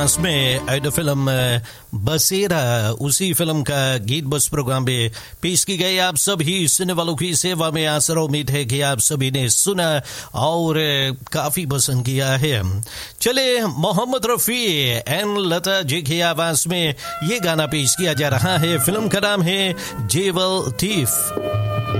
में फिल्म बसेरा, उसी फिल्म का गीत बस प्रोग्राम में पेश की गई। आप सभी सुनने वालों की सेवा में आशा उम्मीद है कि आप सभी ने सुना और काफी पसंद किया है। चले मोहम्मद रफी एंड लता जी की आवाज में ये गाना पेश किया जा रहा है। फिल्म का नाम है जेवल थीफ।